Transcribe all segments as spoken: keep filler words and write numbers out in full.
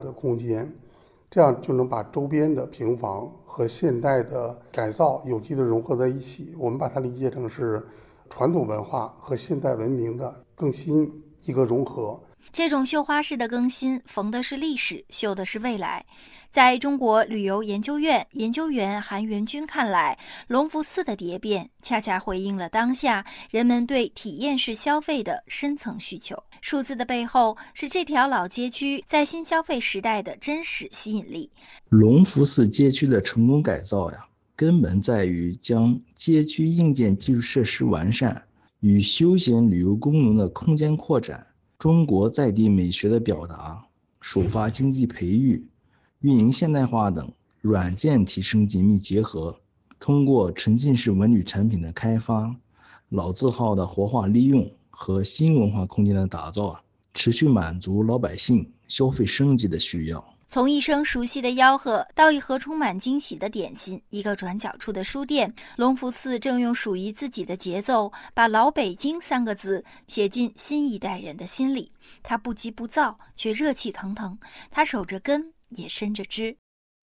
的空间，这样就能把周边的平房和现代的改造有机的融合在一起。我们把它理解成是传统文化和现代文明的更新一个融合。 这种绣花式的更新，缝的是历史，绣的是未来。在中国旅游研究院研究员韩元军看来，隆福寺的蝶变恰恰回应了当下人们对体验式消费的深层需求。数字的背后是这条老街区在新消费时代的真实吸引力。 隆福寺街区的成功改造呀，根本在于将街区硬件基础设施完善与休闲旅游功能的空间扩展，中国在地美学的表达、首发经济培育、运营现代化等软件提升紧密结合，通过沉浸式文旅产品的开发、老字号的活化利用和新文化空间的打造，持续满足老百姓消费升级的需要。 从一声熟悉的吆喝到一盒充满惊喜的点心，一个转角处的书店，隆福寺正用属于自己的节奏，把老北京三个字写进新一代人的心里。它不急不躁，却热气腾腾，它守着根，也伸着枝。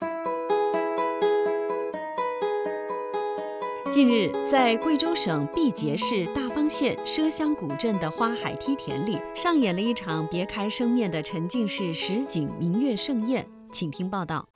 近日，在贵州省毕节市大方县麝香古镇的花海梯田里，上演了一场别开生面的沉浸式实景明月盛宴。请听报道。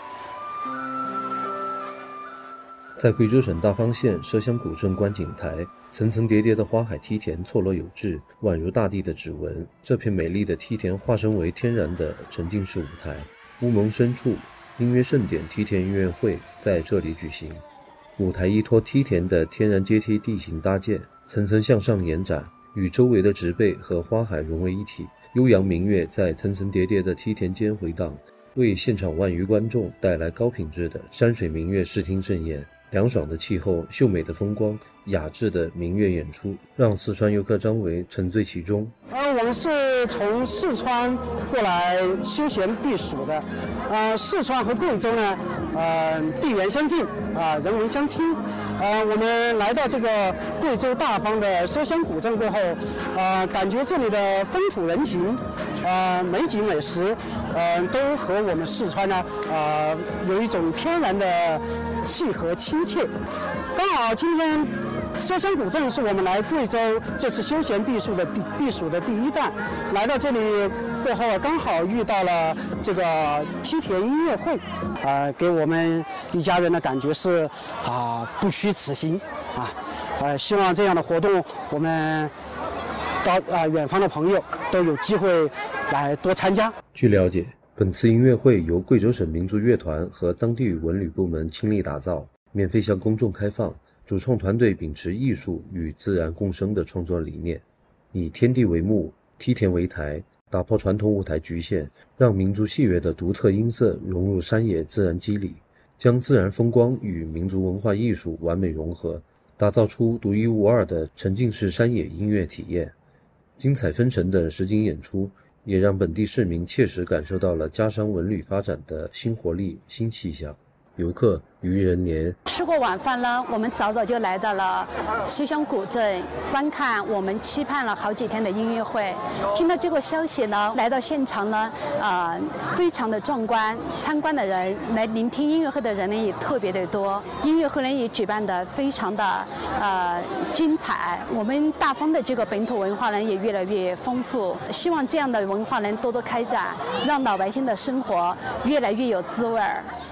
在贵州省大方县麝香古镇观景台，层层叠叠的花海梯田错落有致，宛如大地的指纹。这片美丽的梯田化身为天然的沉浸式舞台，乌蒙深处，音乐盛典梯田音乐会在这里举行。舞台依托梯田的天然阶梯地形搭建，层层向上延展，与周围的植被和花海融为一体。悠扬明月在层层叠叠的梯田间回荡，为现场万余观众带来高品质的山水明月视听盛宴。凉爽的气候、秀美的风光、雅致的明月演出，让四川游客张维沉醉其中。 呃，我们是从四川过来休闲避暑的。呃，四川和贵州呢，呃，地缘相近啊、呃，人文相亲。呃，我们来到这个贵州大方的麝香古镇过后，呃，感觉这里的风土人情、呃，美景美食，呃，都和我们四川呢，呃，有一种天然的契合亲切。刚好今天麝香古镇是我们来贵州这次休闲避暑的避暑的第一站，来到这里过后刚好遇到了这个梯田音乐会，呃，给我们一家人的感觉是啊、呃、不虚此行啊，呃，希望这样的活动我们到啊、呃、远方的朋友都有机会来多参加。 据了解，本次音乐会由贵州省民族乐团和当地文旅部门倾力打造，免费向公众开放。主创团队秉持艺术与自然共生的创作理念，以天地为幕，梯田为台，打破传统舞台局限，让民族戏乐的独特音色融入山野自然肌理，将自然风光与民族文化艺术完美融合，打造出独一无二的沉浸式山野音乐体验。精彩纷呈的实景演出也让本地市民切实感受到了家乡文旅发展的新活力、新气象。游客于人年。 吃过晚饭呢，我们早早就来到了麝香古镇观看我们期盼了好几天的音乐会。听到这个消息呢，来到现场呢，呃，非常的壮观。参观的人来聆听音乐会的人呢也特别的多，音乐会呢也举办的非常的呃精彩。我们大方的这个本土文化呢也越来越丰富，希望这样的文化能多多开展，让老百姓的生活越来越有滋味儿。